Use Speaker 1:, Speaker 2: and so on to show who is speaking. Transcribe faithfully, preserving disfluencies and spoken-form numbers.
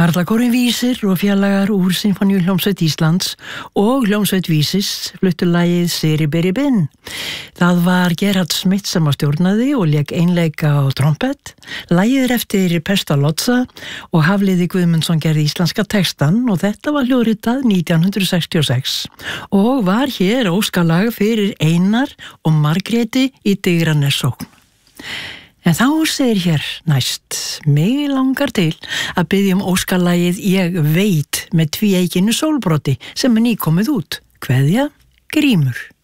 Speaker 1: Karlakórinn Vísir og félagar úr Sinfóníuhljómsveit Íslands og hljómsveit Vísis fluttu lagið Siri Beri Bin. Það var Gerhard Smith sem að stjórnaði og lék einleika á trompet. Lagið er eftir Pestalozza og Hafliði Guðmundsson gerði íslenska textan og þetta var hljóðritað nítján hundrað sextíu og sex og var hér óskalag fyrir Einar og Margréti í Digranessókn. En þá segir hér næst, mig langar til að biðja um óskalagið Ég veit með tvíeikinu sólbroti sem er nýkomið út. Kveðja, Grímur.